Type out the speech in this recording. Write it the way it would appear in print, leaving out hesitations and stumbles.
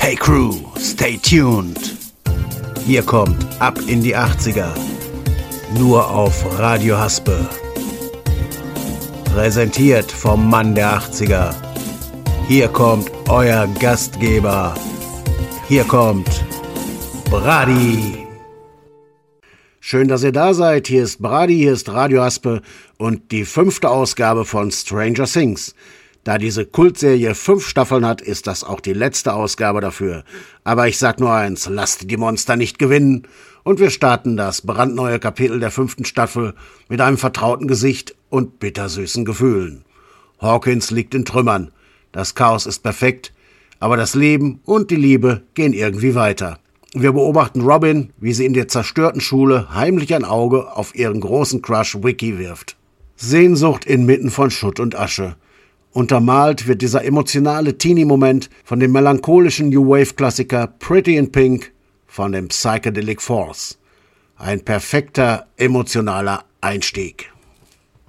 Hey Crew, stay tuned. Hier kommt Ab in die 80er. Nur auf Radio Haspe. Präsentiert vom Mann der 80er. Hier kommt euer Gastgeber. Hier kommt Brady. Schön, dass ihr da seid. Hier ist Brady, hier ist Radio Haspe und die 5. Ausgabe von Stranger Things. Da diese Kultserie 5 Staffeln hat, ist das auch die letzte Ausgabe dafür. Aber ich sag nur eins, lasst die Monster nicht gewinnen. Und wir starten das brandneue Kapitel der 5. Staffel mit einem vertrauten Gesicht und bittersüßen Gefühlen. Hawkins liegt in Trümmern. Das Chaos ist perfekt, aber das Leben und die Liebe gehen irgendwie weiter. Wir beobachten Robin, wie sie in der zerstörten Schule heimlich ein Auge auf ihren großen Crush Vicky wirft. Sehnsucht inmitten von Schutt und Asche. Untermalt wird dieser emotionale Teenie-Moment von dem melancholischen New Wave-Klassiker Pretty in Pink von dem Psychedelic Force. Ein perfekter emotionaler Einstieg.